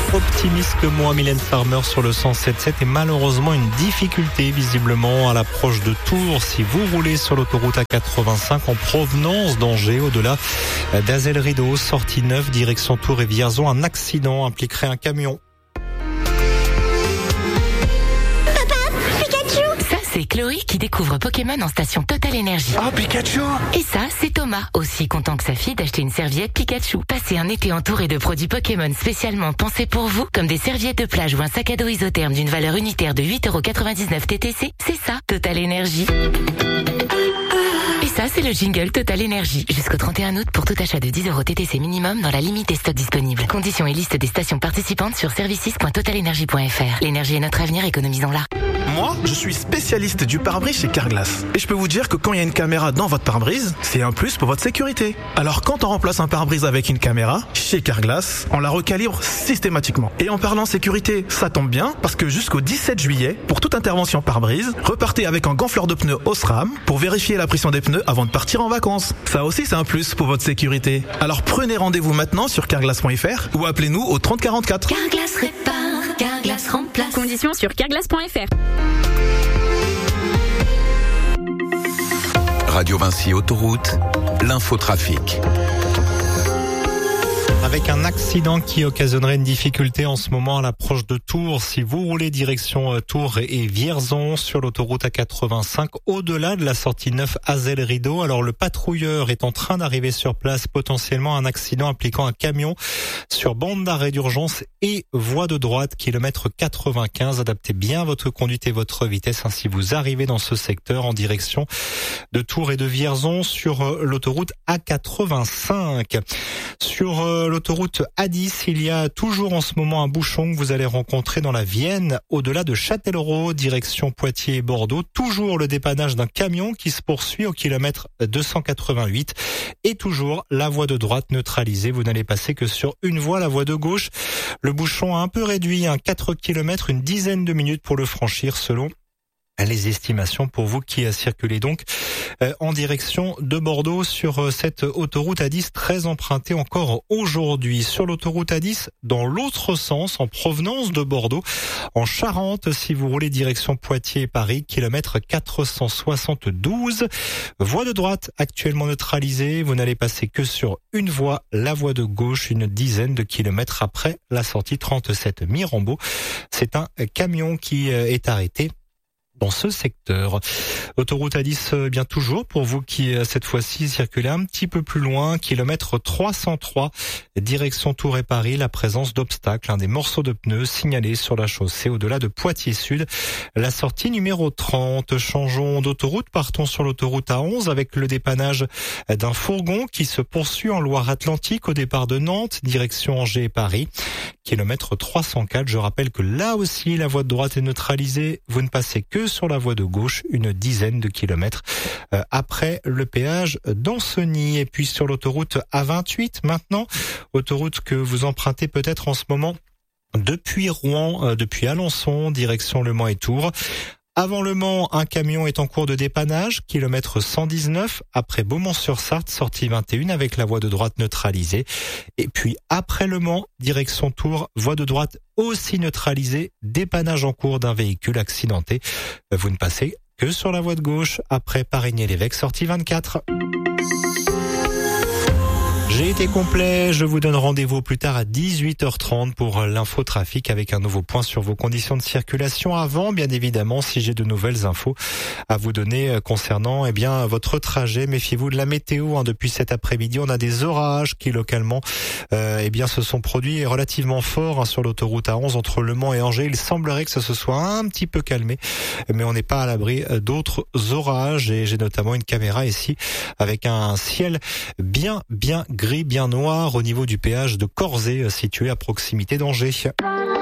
Optimiste que moi, Mylène Farmer sur le 107.7 et malheureusement une difficulté visiblement à l'approche de Tours si vous roulez sur l'autoroute A85 en provenance d'Angers au-delà d'Azel Rideau, sortie 9 direction Tours et Vierzon. Un accident impliquerait un camion. C'est Chloé qui découvre Pokémon en station Total Energy. Oh, Pikachu! Et ça, c'est Thomas, aussi content que sa fille d'acheter une serviette Pikachu. Passez un été entouré de produits Pokémon spécialement pensés pour vous, comme des serviettes de plage ou un sac à dos isotherme d'une valeur unitaire de 8,99€ TTC. C'est ça, Total Energy. Et ça, c'est le jingle Total Energy. Jusqu'au 31 août pour tout achat de 10€ TTC minimum dans la limite des stocks disponibles. Conditions et liste des stations participantes sur services.totalenergy.fr. L'énergie est notre avenir, économisons-la. Moi, je suis spécialiste du pare-brise chez Carglass. Et je peux vous dire que quand il y a une caméra dans votre pare-brise, c'est un plus pour votre sécurité. Alors quand on remplace un pare-brise avec une caméra, chez Carglass, on la recalibre systématiquement. Et en parlant sécurité, ça tombe bien, parce que jusqu'au 17 juillet, pour toute intervention pare-brise, repartez avec un gonfleur de pneus Osram pour vérifier la pression des pneus avant de partir en vacances. Ça aussi, c'est un plus pour votre sécurité. Alors prenez rendez-vous maintenant sur carglass.fr ou appelez-nous au 30 44. Carglass répare, Carglass remplace. Conditions sur carglass.fr. Radio Vinci Autoroute, l'infotrafic. Avec un accident qui occasionnerait une difficulté en ce moment à l'approche de Tours. Si vous roulez direction Tours et Vierzon sur l'autoroute A85, au-delà de la sortie 9 Azel Rideau. Alors le patrouilleur est en train d'arriver sur place, potentiellement un accident impliquant un camion sur bande d'arrêt d'urgence et voie de droite, kilomètre 95. Adaptez bien votre conduite et votre vitesse si vous arrivez dans ce secteur en direction de Tours et de Vierzon sur l'autoroute A85. Sur l'autoroute A10, il y a toujours en ce moment un bouchon que vous allez rencontrer dans la Vienne, au-delà de Châtellerault, direction Poitiers et Bordeaux. Toujours le dépannage d'un camion qui se poursuit au kilomètre 288 et toujours la voie de droite neutralisée. Vous n'allez passer que sur une voie, la voie de gauche. Le bouchon a un peu réduit, 4 kilomètres, une dizaine de minutes pour le franchir selon les estimations pour vous qui circulez donc en direction de Bordeaux sur cette autoroute A10 très empruntée encore aujourd'hui. Sur l'autoroute A10 dans l'autre sens en provenance de Bordeaux en Charente si vous roulez direction Poitiers et Paris, kilomètre 472. Voie de droite actuellement neutralisée, vous n'allez passer que sur une voie, la voie de gauche, une dizaine de kilomètres après la sortie 37 Mirambeau. C'est un camion qui est arrêté dans ce secteur. Autoroute A10 bien toujours pour vous qui cette fois-ci circulez un petit peu plus loin, kilomètre 303 direction Tours et Paris, la présence d'obstacles, des morceaux de pneus signalés sur la chaussée au-delà de Poitiers Sud. La sortie numéro 30, changeons d'autoroute, partons sur l'autoroute A11 avec le dépannage d'un fourgon qui se poursuit en Loire-Atlantique au départ de Nantes, direction Angers et Paris. Kilomètre 304, je rappelle que là aussi la voie de droite est neutralisée, vous ne passez que sur la voie de gauche, une dizaine de kilomètres après le péage d'Ancenis. Et puis sur l'autoroute A28 maintenant, autoroute que vous empruntez peut-être en ce moment depuis Rouen, depuis Alençon, direction Le Mans et Tours. Avant Le Mans, un camion est en cours de dépannage, kilomètre 119, après Beaumont-sur-Sarthe, sortie 21 avec la voie de droite neutralisée. Et puis après Le Mans, direction Tours, voie de droite aussi neutralisée, dépannage en cours d'un véhicule accidenté. Vous ne passez que sur la voie de gauche, après Parigny-l'Évêque, sortie 24. J'ai été complet, je vous donne rendez-vous plus tard à 18h30 pour l'infotrafic avec un nouveau point sur vos conditions de circulation. Avant, bien évidemment, si j'ai de nouvelles infos à vous donner concernant votre trajet, méfiez-vous de la météo. Depuis cet après-midi, on a des orages qui localement se sont produits relativement forts sur l'autoroute A11 entre Le Mans et Angers. Il semblerait que ça se soit un petit peu calmé, mais on n'est pas à l'abri d'autres orages. Et j'ai notamment une caméra ici avec un ciel bien gris, bien noir au niveau du péage de Corzé situé à proximité d'Angers.